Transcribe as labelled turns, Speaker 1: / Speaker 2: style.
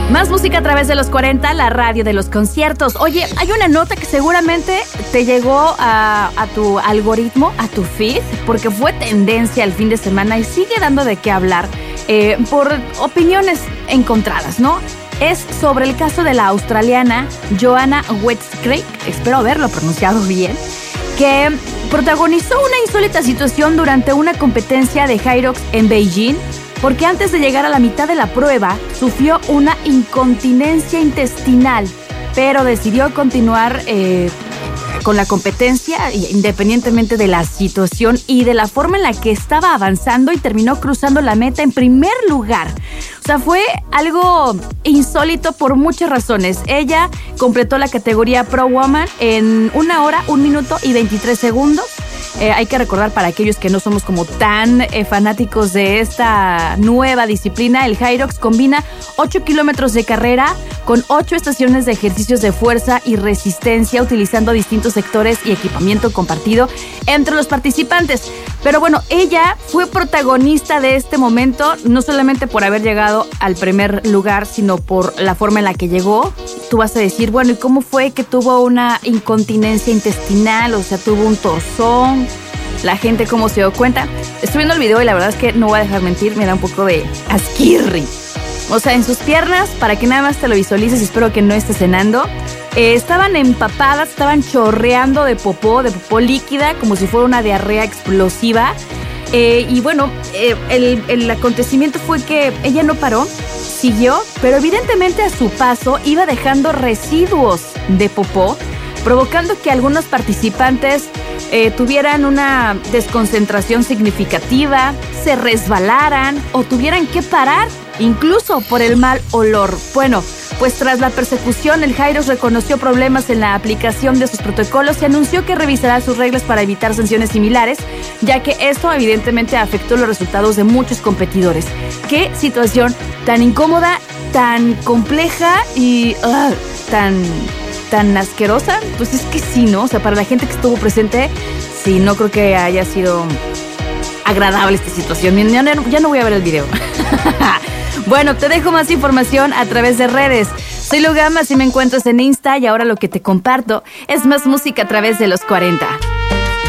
Speaker 1: Más música a través de los 40, la radio de los conciertos. Oye, hay una nota que seguramente te llegó a tu algoritmo, a tu feed, porque fue tendencia el fin de semana y sigue dando de qué hablar por opiniones encontradas, ¿no? Es sobre el caso de la australiana Joanna Westcraig, espero haberlo pronunciado bien, que protagonizó una insólita situación durante una competencia de Hyrox en Beijing, porque antes de llegar a la mitad de la prueba sufrió una incontinencia intestinal, pero decidió continuar con la competencia independientemente de la situación y de la forma en la que estaba avanzando, y terminó cruzando la meta en primer lugar. O sea, fue algo insólito por muchas razones. Ella completó la categoría Pro Woman en 1 hora, 1 minuto y 23 segundos. Hay que recordar, para aquellos que no somos como tan fanáticos de esta nueva disciplina, el Hyrox combina 8 kilómetros de carrera con 8 estaciones de ejercicios de fuerza y resistencia, utilizando distintos sectores y equipamiento compartido entre los participantes. Pero bueno, ella fue protagonista de este momento, no solamente por haber llegado al primer lugar, sino por la forma en la que llegó. Tú vas a decir, bueno, ¿y cómo fue que tuvo una incontinencia intestinal? O sea, tuvo un tosón. La gente, ¿cómo se dio cuenta? Estoy viendo el video y la verdad es que no voy a dejar mentir, me da un poco de asquirri. O sea, en sus piernas, para que nada más te lo visualices, espero que no estés cenando, estaban empapadas, estaban chorreando de popó líquida, como si fuera una diarrea explosiva. Y bueno, el acontecimiento fue que ella no paró, siguió, pero evidentemente a su paso iba dejando residuos de popó, provocando que algunos participantes tuvieran una desconcentración significativa, se resbalaran o tuvieran que parar, incluso por el mal olor. Bueno, pues tras la persecución, el Hyrox reconoció problemas en la aplicación de sus protocolos y anunció que revisará sus reglas para evitar sanciones similares, ya que esto evidentemente afectó los resultados de muchos competidores. Qué situación tan incómoda, tan compleja y tan asquerosa. Pues es que sí, ¿no? O sea, para la gente que estuvo presente, sí, no creo que haya sido agradable esta situación. Ya no voy a ver el video. Bueno, te dejo más información a través de redes. Soy Lugama, si me encuentras en Insta, y ahora lo que te comparto es más música a través de los 40.